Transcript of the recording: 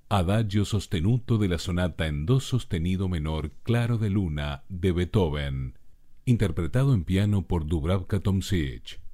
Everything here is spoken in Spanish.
Adagio sostenuto de la sonata en do sostenido menor claro de luna de Beethoven, interpretado en piano por Dubravka Tomšič.